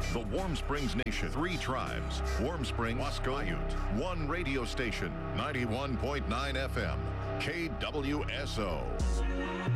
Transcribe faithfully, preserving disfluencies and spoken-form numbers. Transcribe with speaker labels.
Speaker 1: The Warm Springs Nation. Three tribes. Warm Springs, Wasco, Ute. One radio station. ninety-one point nine F M. K W S O.